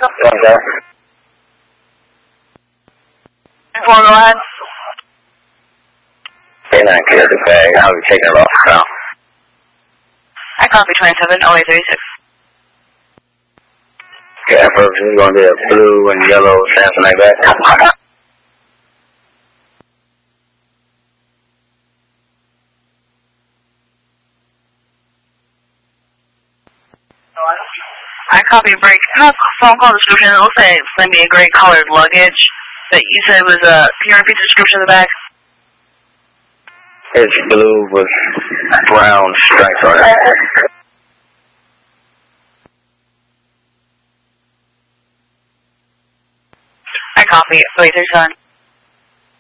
Okay. 4, go ahead. K9 cleared the bag. I'll be taking it off now. I copy 27, 0836. Okay, first is going to be a blue and yellow Samsonite bag. I copy break. Phone call description. It looks like it's going to be a gray colored luggage. But you said it was a. Can you repeat the description of the bag? It's blue with brown stripes on it. I copy. 0837.